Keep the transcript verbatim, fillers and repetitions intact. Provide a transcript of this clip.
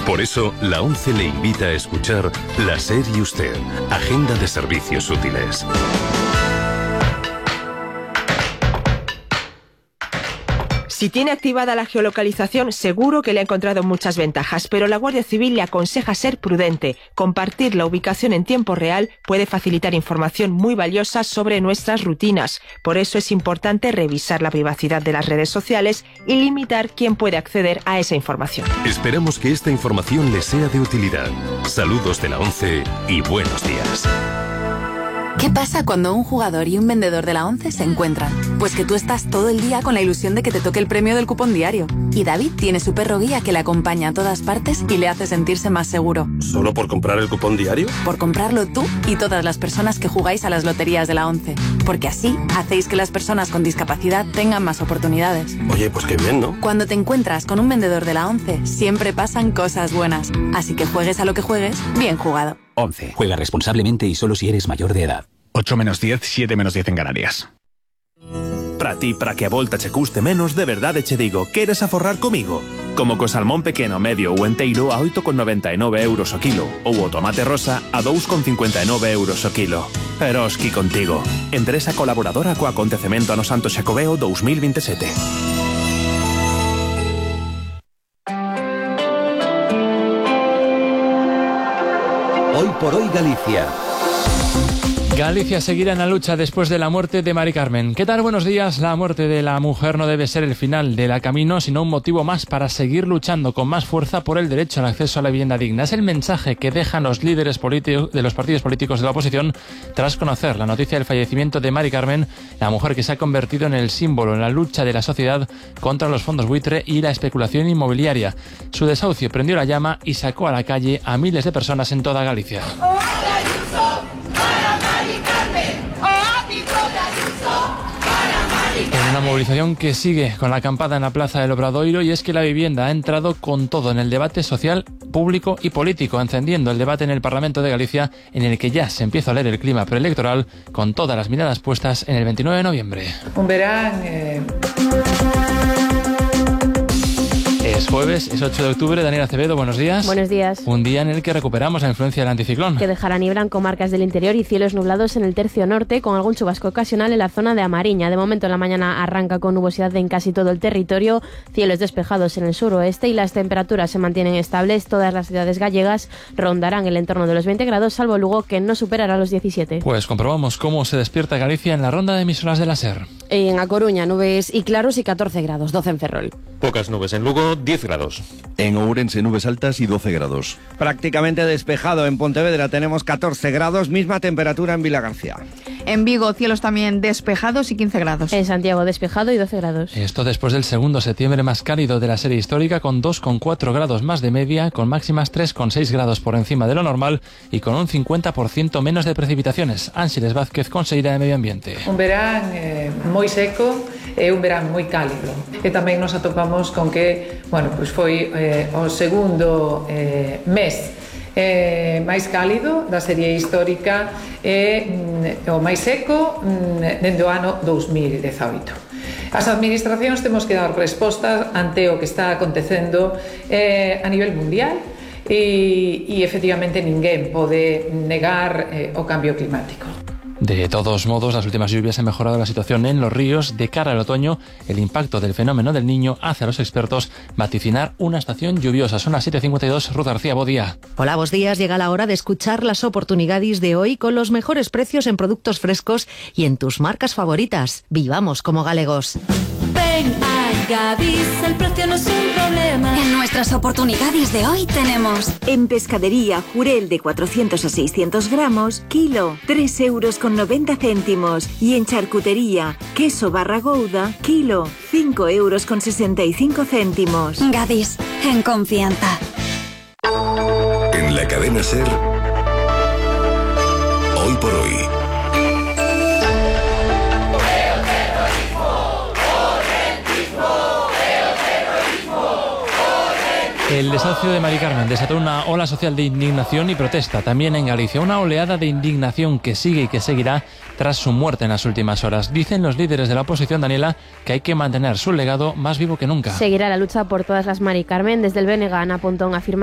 Por eso, la ONCE le invita a escuchar La SER y Usted, Agenda de Servicios Útiles. Si tiene activada la geolocalización, seguro que le ha encontrado muchas ventajas, pero la Guardia Civil le aconseja ser prudente. Compartir la ubicación en tiempo real puede facilitar información muy valiosa sobre nuestras rutinas. Por eso es importante revisar la privacidad de las redes sociales y limitar quién puede acceder a esa información. Esperamos que esta información le sea de utilidad. Saludos de la ONCE y buenos días. ¿Qué pasa cuando un jugador y un vendedor de la ONCE se encuentran? Pues que tú estás todo el día con la ilusión de que te toque el premio del cupón diario. Y David tiene su perro guía que le acompaña a todas partes y le hace sentirse más seguro. ¿Solo por comprar el cupón diario? Por comprarlo tú y todas las personas que jugáis a las loterías de la ONCE. Porque así hacéis que las personas con discapacidad tengan más oportunidades. Oye, pues qué bien, ¿no? Cuando te encuentras con un vendedor de la ONCE, siempre pasan cosas buenas. Así que juegues a lo que juegues, bien jugado. ONCE. Juega responsablemente y solo si eres mayor de edad. ocho menos diez, siete menos diez en Canarias. Para ti, para que a volta che custe menos, de verdade che digo, queres aforrar comigo? Como co salmón pequeno, medio ou enteiro a oito con noventa e nove euros o kilo, ou o tomate rosa a dous con cincuenta e nove euros o kilo. Eroski contigo. Empresa colaboradora co acontecemento ano Santo Xacobeo dous mil veintisiete. Hoy por hoy Galicia. Galicia seguirá en la lucha después de la muerte de Mari Carmen. ¿Qué tal? Buenos días. La muerte de la mujer no debe ser el final de la camino, sino un motivo más para seguir luchando con más fuerza por el derecho al acceso a la vivienda digna. Es el mensaje que dejan los líderes políticos de los partidos políticos de la oposición tras conocer la noticia del fallecimiento de Mari Carmen, la mujer que se ha convertido en el símbolo en la lucha de la sociedad contra los fondos buitre y la especulación inmobiliaria. Su desahucio prendió la llama y sacó a la calle a miles de personas en toda Galicia. En una movilización que sigue con la acampada en la Plaza del Obradoiro, y es que la vivienda ha entrado con todo en el debate social, público y político, encendiendo el debate en el Parlamento de Galicia, en el que ya se empieza a leer el clima preelectoral, con todas las miradas puestas en el veintinueve de noviembre. Un verán... Eh... Es jueves, es ocho de octubre. Daniel Acevedo, buenos días. Buenos días. Un día en el que recuperamos la influencia del anticiclón. Que dejará niebla en comarcas del interior y cielos nublados en el tercio norte, con algún chubasco ocasional en la zona de Amariña. De momento, en la mañana arranca con nubosidad en casi todo el territorio, cielos despejados en el suroeste y las temperaturas se mantienen estables. Todas las ciudades gallegas rondarán el entorno de los veinte grados, salvo Lugo, que no superará los diecisiete. Pues comprobamos cómo se despierta Galicia en la ronda de emisoras de la SER. En A Coruña, nubes y claros y catorce grados, doce en Ferrol. Pocas nubes en Lugo, diez grados. En Ourense, nubes altas y doce grados. Prácticamente despejado en Pontevedra, tenemos catorce grados, misma temperatura en Vilagarcía. En Vigo, cielos también despejados y quince grados. En Santiago, despejado y doce grados. Esto después del segundo septiembre más cálido de la serie histórica, con dos coma cuatro grados más de media, con máximas tres coma seis grados por encima de lo normal y con un cincuenta por ciento menos de precipitaciones. Ángeles Vázquez, conselleira de Medio Ambiente. Un verán eh, moi seco e un verán moi cálido. E tamén nos atopamos con que, bueno, pois foi eh, o segundo eh, mes eh, máis cálido da serie histórica e mm, o máis seco mm, dende o ano dous mil dezaoito. As administracións temos que dar respostas ante o que está acontecendo eh, a nivel mundial e, e efectivamente ninguén pode negar eh, o cambio climático. De todos modos, las últimas lluvias han mejorado la situación en los ríos. De cara al otoño, el impacto del fenómeno del Niño hace a los expertos vaticinar una estación lluviosa. Son las siete cincuenta y dos. Ruth García, buen día. Hola, buenos días. Llega la hora de escuchar las oportunidades de hoy con los mejores precios en productos frescos y en tus marcas favoritas. Vivamos como galegos. Ven a Gadis, el precio no es un problema. En nuestras oportunidades de hoy tenemos en pescadería jurel de cuatrocientos a seiscientos gramos, kilo, tres euros con noventa céntimos. Y en charcutería, queso barra gouda, kilo, cinco euros con sesenta y cinco céntimos. Gadis, en confianza. En la cadena SER, hoy por hoy. El desahucio de Mari Carmen desató una ola social de indignación y protesta también en Galicia. Una oleada de indignación que sigue y que seguirá tras su muerte en las últimas horas. Dicen los líderes de la oposición, Daniela, que hay que mantener su legado más vivo que nunca. Seguirá la lucha por todas las Mari Carmen. Desde el B N G, Ana Pontón afirma